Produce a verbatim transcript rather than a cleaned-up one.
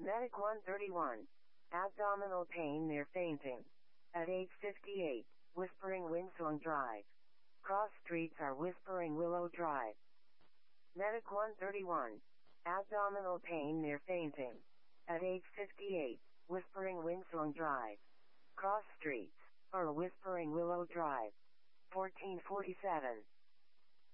Medic one thirty-one. Abdominal pain near fainting. At age fifty-eight, Whispering Windsong Drive. Cross streets are Whispering Willow Drive. Medic one thirty-one. Abdominal pain near fainting. At age fifty-eight, Whispering Windsong Drive. Cross streets are Whispering Willow Drive. fourteen forty-seven.